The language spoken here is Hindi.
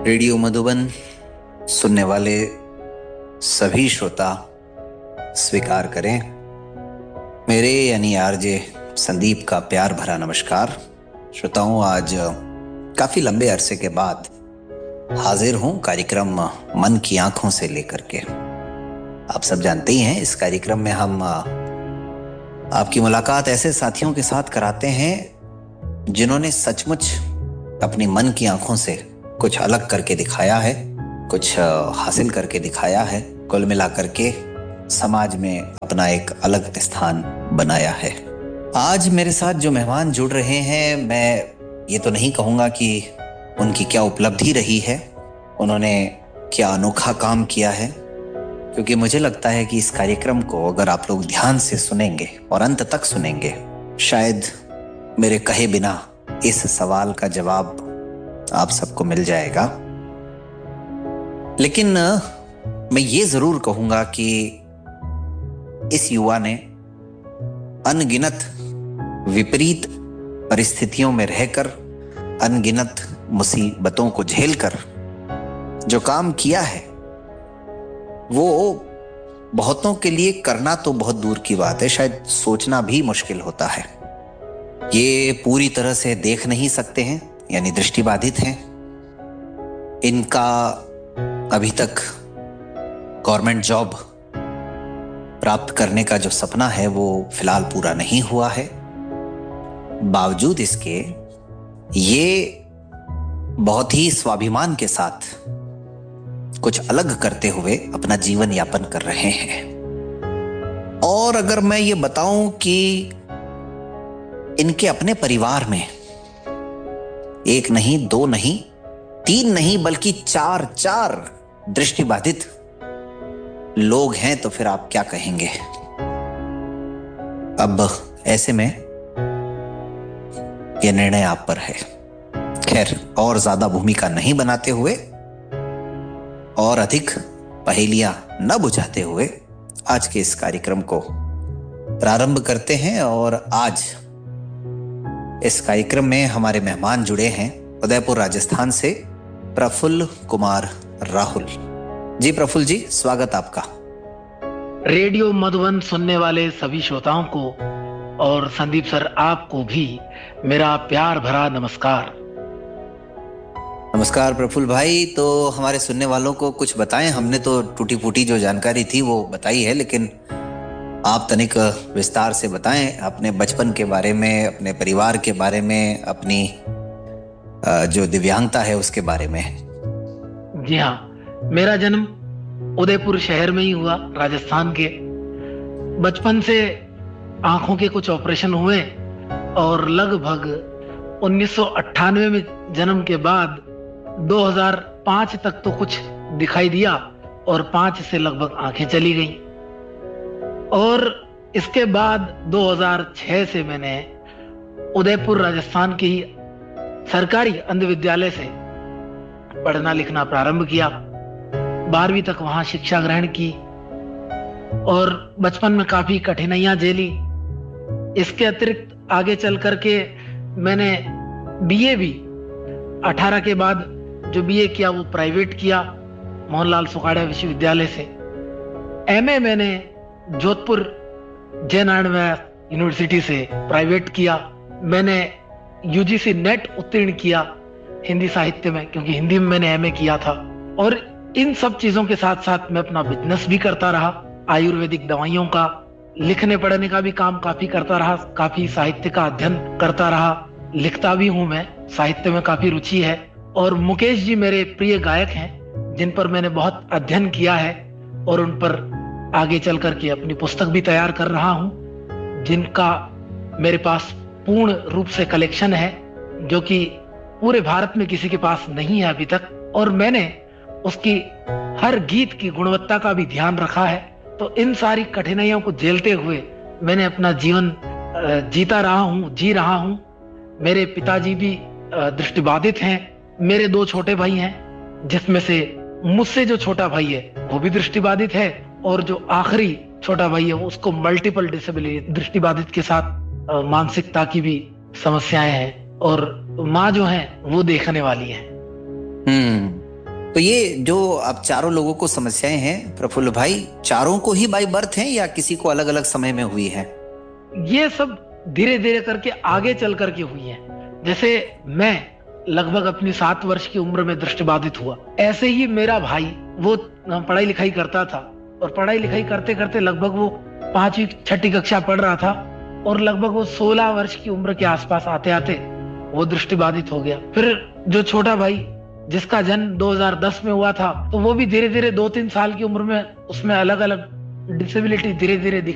रेडियो मधुबन सुनने वाले सभी श्रोता स्वीकार करें मेरे यानी आरजे संदीप का प्यार भरा नमस्कार। श्रोताओं, आज काफी लंबे अरसे के बाद हाजिर हूं कार्यक्रम मन की आंखों से लेकर के। आप सब जानते ही हैं, इस कार्यक्रम में हम आपकी मुलाकात ऐसे साथियों के साथ कराते हैं जिन्होंने सचमुच अपनी मन की आंखों से कुछ अलग करके दिखाया है, कुछ हासिल करके दिखाया है, कुल मिलाकर के समाज में अपना एक अलग स्थान बनाया है। आज मेरे साथ जो मेहमान जुड़ रहे हैं, मैं ये तो नहीं कहूँगा कि उनकी क्या उपलब्धि रही है, उन्होंने क्या अनोखा काम किया है, क्योंकि मुझे लगता है कि इस कार्यक्रम को अगर आप लोग ध्यान से सुनेंगे और अंत तक सुनेंगे, शायद मेरे कहे बिना इस सवाल का जवाब आप सबको मिल जाएगा। लेकिन मैं ये जरूर कहूंगा कि इस युवा ने अनगिनत विपरीत परिस्थितियों में रहकर, अनगिनत मुसीबतों को झेलकर जो काम किया है, वो बहुतों के लिए करना तो बहुत दूर की बात है, शायद सोचना भी मुश्किल होता है। ये पूरी तरह से देख नहीं सकते हैं, यानी दृष्टिबाधित हैं। इनका अभी तक गवर्नमेंट जॉब प्राप्त करने का जो सपना है वो फिलहाल पूरा नहीं हुआ है। बावजूद इसके ये बहुत ही स्वाभिमान के साथ कुछ अलग करते हुए अपना जीवन यापन कर रहे हैं। और अगर मैं ये बताऊं कि इनके अपने परिवार में एक नहीं, दो नहीं, तीन नहीं, बल्कि चार दृष्टिबाधित लोग हैं, तो फिर आप क्या कहेंगे। अब ऐसे में यह निर्णय आप पर है। खैर, और ज्यादा भूमिका नहीं बनाते हुए और अधिक पहेलियां न बुझाते हुए आज के इस कार्यक्रम को प्रारंभ करते हैं। और आज इस कार्यक्रम में हमारे मेहमान जुड़े हैं उदयपुर राजस्थान से प्रफुल्ल कुमार राहुल जी। प्रफुल्ल जी, स्वागत आपका। रेडियो मधुबन सुनने वाले सभी श्रोताओं को और संदीप सर आपको भी मेरा प्यार भरा नमस्कार। नमस्कार प्रफुल्ल भाई। तो हमारे सुनने वालों को कुछ बताएं। हमने तो टूटी फूटी जो जानकारी थी वो बताई है, लेकिन आप तनिक विस्तार से बताएं अपने बचपन के बारे में, अपने परिवार के बारे में, अपनी जो दिव्यांगता है उसके बारे में। जी हाँ, मेरा जन्म उदयपुर शहर में ही हुआ, राजस्थान के। बचपन से आंखों के कुछ ऑपरेशन हुए और लगभग 1998 में जन्म के बाद 2005 तक तो कुछ दिखाई दिया और 5 से लगभग आंखें चली गई। और इसके बाद 2006 से मैंने उदयपुर राजस्थान के ही सरकारी अंध विद्यालय से पढ़ना लिखना प्रारंभ किया। 12वीं तक वहां शिक्षा ग्रहण की और बचपन में काफी कठिनाइयां झेली। इसके अतिरिक्त आगे चल करके मैंने बीए भी 18 के बाद जो बीए किया वो प्राइवेट किया, मोहनलाल सुखाड़िया विश्वविद्यालय से। एमए मैंने जोधपुर जय नारायण यूनिवर्सिटी से प्राइवेट किया। मैंने यूजीसी नेट उत्तीर्ण किया हिंदी साहित्य में, क्योंकि हिंदी में मैंने एमए किया था। और इन सब चीजों के साथ साथ मैं अपना बिजनेस भी करता रहा, आयुर्वेदिक दवाइयों का, लिखने पढ़ने का भी काम काफी करता रहा, काफी साहित्य का अध्ययन करता रहा, लिखता भी हूं मैं, साहित्य में काफी रुचि है। और मुकेश जी मेरे प्रिय गायक हैं जिन पर मैंने बहुत अध्ययन किया है और उन पर आगे चल करके अपनी पुस्तक भी तैयार कर रहा हूं, जिनका मेरे पास पूर्ण रूप से कलेक्शन है, जो कि पूरे भारत में किसी के पास नहीं है अभी तक। और मैंने उसकी हर गीत की गुणवत्ता का भी ध्यान रखा है। तो इन सारी कठिनाइयों को झेलते हुए मैंने अपना जीवन जी रहा हूं। मेरे पिताजी भी दृष्टिबाधित हैं। मेरे 2 छोटे भाई हैं, जिसमें से मुझसे जो छोटा भाई है वो भी दृष्टिबाधित है, और जो आखिरी छोटा भाई है उसको मल्टीपल डिसेबिलिटी, दृष्टिबाधित के साथ मानसिकता की भी समस्याएं हैं, और माँ जो है वो देखने वाली है। तो ये जो आप चारों लोगों को समस्याएं हैं प्रफुल्ल भाई, चारों को ही बाय बर्थ हैं या किसी को अलग अलग समय में हुई है? ये सब धीरे धीरे करके आगे चल करके हुई है। जैसे मैं लगभग अपनी 7 वर्ष की उम्र में दृष्टिबाधित हुआ, ऐसे ही मेरा भाई वो पढ़ाई लिखाई करता था, और पढ़ाई लिखाई करते करते लगभग वो 5वीं 6ठी कक्षा पढ़ रहा था, और लगभग वो 16 वर्ष की उम्र के आसपास आते आते वो दृष्टिबाधित हो गया। फिर जो छोटा भाई जिसका जन्म 2010 में हुआ था, तो वो भी धीरे धीरे 2-3 साल की उम्र में उसमें अलग अलग डिसेबिलिटी धीरे धीरे